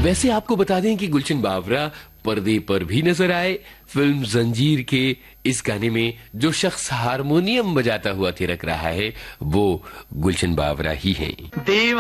वैसे आपको बता दें कि गुलशन बावरा पर्दे पर भी नजर आए। फिल्म जंजीर के इस गाने में जो शख्स हारमोनियम बजाता हुआ थिरक रहा है वो गुलशन बावरा ही है।